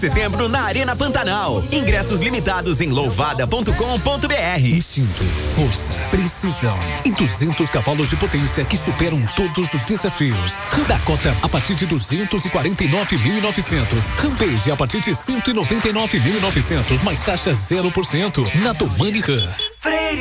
Setembro na Arena Pantanal. Ingressos limitados em louvada.com.br. Instinto, força, precisão e 200 cavalos de potência que superam todos os desafios. Dakota a partir de 249.900. Rampage a partir de 199.900, mais taxa 0%. Na Domani Ram.